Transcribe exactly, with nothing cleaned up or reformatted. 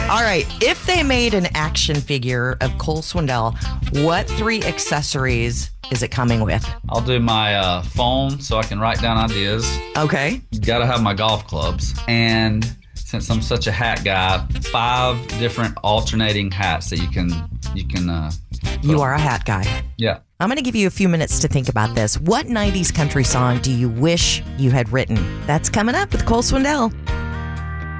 All right. If they made an action figure of Cole Swindell, what three accessories is it coming with? I'll do my uh, phone so I can write down ideas. Okay. Got to have my golf clubs. And since I'm such a hat guy, five different alternating hats that you can you can. Uh, you are a hat guy. Yeah. I'm going to give you a few minutes to think about this. What nineties country song do you wish you had written? That's coming up with Cole Swindell.